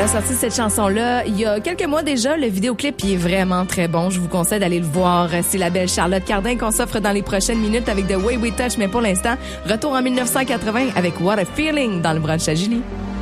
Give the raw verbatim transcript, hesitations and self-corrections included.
a sorti cette chanson-là il y a quelques mois déjà. Le vidéoclip il est vraiment très bon. Je vous conseille d'aller le voir. C'est la belle Charlotte Cardin qu'on s'offre dans les prochaines minutes avec The Way We Touch. Mais pour l'instant, retour en dix-neuf cent quatre-vingts avec What a Feeling dans le brunch à Julie.